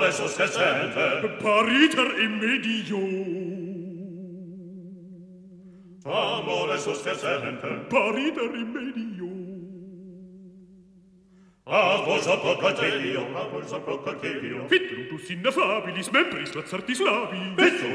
Amore sospesente, pariter in medio. amore sospesente, Pariter in medio. a voce procatevio, Fit brutus ineffabilis, membris lazzartis labi. Vetro